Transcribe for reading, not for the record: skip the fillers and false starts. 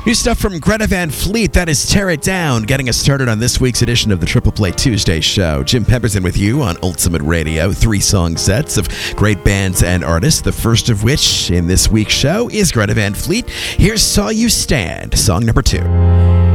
New stuff from Greta Van Fleet, that is Tear It Down, getting us started on this week's edition of the Triple Play Tuesday show. Jim Pemberton with you on Ultimate Radio, 3-song sets of great bands and artists, the first of which in this week's show is Greta Van Fleet. Here's Saw You Stand, song number 2.